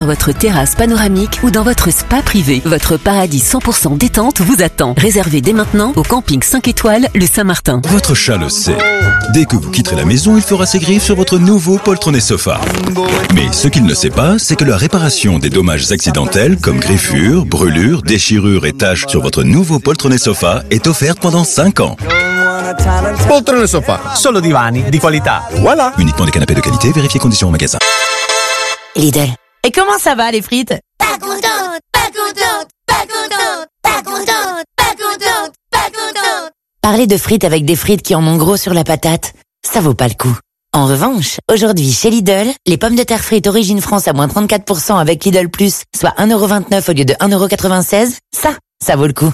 votre terrasse panoramique ou dans votre spa privé. Votre paradis 100% détente vous attend. Réservez dès maintenant au camping 5 étoiles le Saint-Martin. Votre chat le sait. Dès que vous quitterez la maison, il fera ses griffes sur votre nouveau poltronné sofa. Mais ce qu'il ne sait pas, c'est que la réparation des dommages accidentels comme griffures, brûlures, déchirures et taches sur votre nouveau poltronné sofa est offerte pendant 5 ans. Poltrone Sofa, solo divani di qualità. Voilà. Uniquement des canapés de qualité, vérifiez conditions en magasin. Lidl. Et comment ça va les frites? Pas contente, pas contente, pas contente, pas contente, pas contente, pas contente. Parler de frites avec des frites qui en ont gros sur la patate, ça vaut pas le coup. En revanche, aujourd'hui chez Lidl, les pommes de terre frites Origine France à moins 34% avec Lidl Plus, soit 1,29€ au lieu de 1,96€, ça vaut le coup.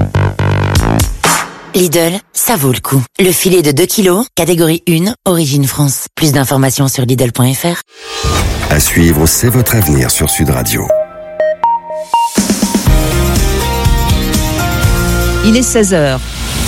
Lidl, ça vaut le coup. Le filet de 2 kilos, catégorie 1, Origine France. Plus d'informations sur Lidl.fr. À suivre, c'est votre avenir sur Sud Radio. Il est 16h.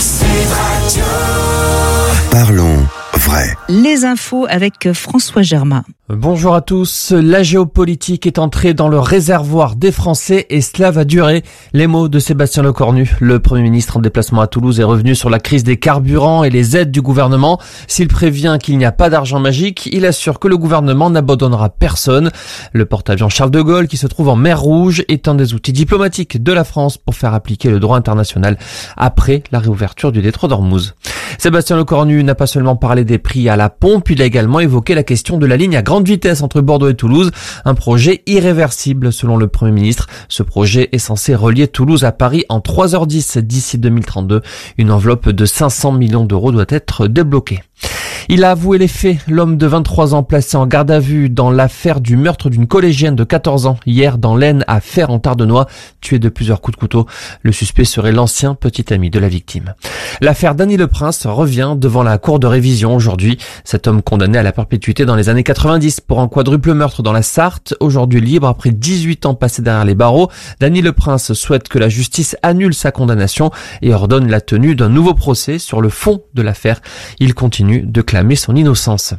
Parlons vrai. Les infos avec François Germain. Bonjour à tous. La géopolitique est entrée dans le réservoir des Français et cela va durer. Les mots de Sébastien Lecornu. Le Premier ministre en déplacement à Toulouse est revenu sur la crise des carburants et les aides du gouvernement. S'il prévient qu'il n'y a pas d'argent magique, il assure que le gouvernement n'abandonnera personne. Le porte-avions Charles de Gaulle, qui se trouve en mer Rouge, est un des outils diplomatiques de la France pour faire appliquer le droit international après la réouverture du détroit d'Ormuz. Sébastien Lecornu n'a pas seulement parlé des prix à la pompe, il a également évoqué la question de la ligne à grande vitesse entre Bordeaux et Toulouse, un projet irréversible selon le Premier ministre. Ce projet est censé relier Toulouse à Paris en 3h10 d'ici 2032. Une enveloppe de 500 millions d'euros doit être débloquée. Il a avoué les faits. L'homme de 23 ans placé en garde à vue dans l'affaire du meurtre d'une collégienne de 14 ans hier dans l'Aisne à Fère en Tardenois, tué de plusieurs coups de couteau. Le suspect serait l'ancien petit ami de la victime. L'affaire Dany Le Prince revient devant la cour de révision aujourd'hui. Cet homme condamné à la perpétuité dans les années 90 pour un quadruple meurtre dans la Sarthe, aujourd'hui libre après 18 ans passés derrière les barreaux. Dany Le Prince souhaite que la justice annule sa condamnation et ordonne la tenue d'un nouveau procès sur le fond de l'affaire. Il continue de clamer son innocence.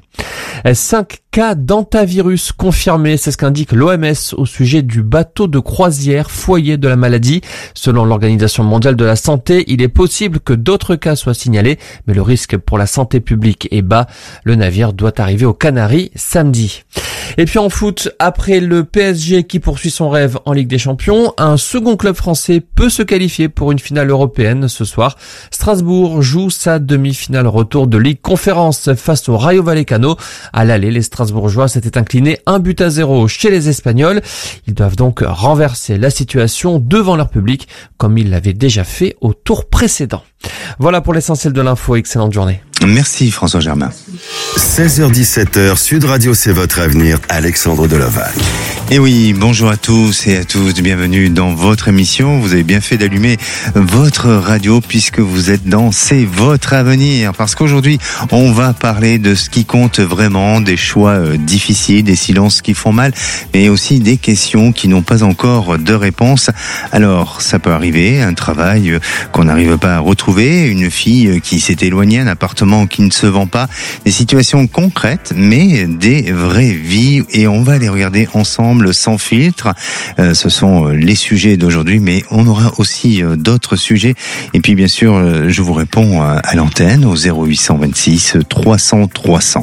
5 cas d'hantavirus confirmés, c'est ce qu'indique l'OMS au sujet du bateau de croisière foyer de la maladie. Selon l'Organisation mondiale de la santé, il est possible que d'autres cas soient signalés, mais le risque pour la santé publique est bas. Le navire doit arriver aux Canaries samedi. Et puis en foot, après le PSG qui poursuit son rêve en Ligue des Champions, un second club français peut se qualifier pour une finale européenne ce soir. Strasbourg joue sa demi-finale retour de Ligue Conférence face au Rayo Vallecano. À l'aller, les Strasbourgeois s'étaient inclinés 1-0 chez les Espagnols. Ils doivent donc renverser la situation devant leur public, comme ils l'avaient déjà fait au tour précédent. Voilà pour l'essentiel de l'info. Excellente journée. Merci François Germain. 16h-17h, Sud Radio, c'est votre avenir. Alexandre Delovac. Et oui, bonjour à tous et à toutes, bienvenue dans votre émission. Vous avez bien fait d'allumer votre radio puisque vous êtes dans C'est votre avenir. Parce qu'aujourd'hui, on va parler de ce qui compte vraiment, des choix difficiles, des silences qui font mal, mais aussi des questions qui n'ont pas encore de réponse. Alors, ça peut arriver, un travail qu'on n'arrive pas à retrouver, une fille qui s'est éloignée, un appartement qui ne se vend pas, des situations concrètes, mais des vraies vies, et on va les regarder ensemble sans filtre. Ce sont les sujets d'aujourd'hui, mais on aura aussi d'autres sujets. Et puis bien sûr, je vous réponds à l'antenne au 0826 300 300.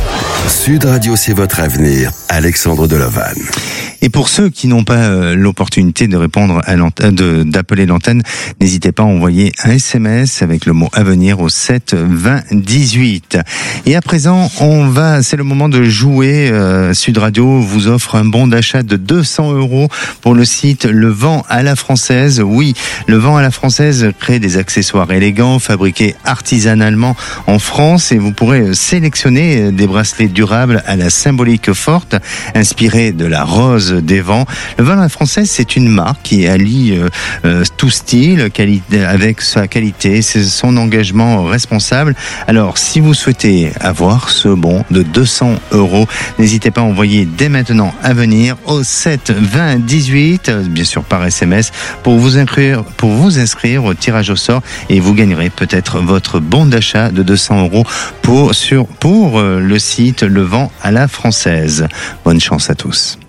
Sud Radio, c'est votre avenir. Alexandre Delovan. Et pour ceux qui n'ont pas l'opportunité de répondre à d'appeler l'antenne, n'hésitez pas à envoyer un SMS avec le mot avenir au 7 20 18. Et à présent, c'est le moment de jouer. Sud Radio vous offre un bon d'achat de 200 € pour le site Le Vent à la Française. Oui, Le Vent à la Française crée des accessoires élégants, fabriqués artisanalement en France, et vous pourrez sélectionner des bracelets durables à la symbolique forte, inspirés de la rose des vents. Le Vent à la Française, c'est une marque qui allie tout style avec sa qualité, son engagement responsable. Alors, si vous souhaitez avoir ce bon de 200 €, n'hésitez pas à envoyer dès maintenant à venir au 7 20 18, bien sûr par SMS, pour vous inscrire au tirage au sort, et vous gagnerez peut-être votre bon d'achat de 200 € pour le site Le Vent à la Française. Bonne chance à tous.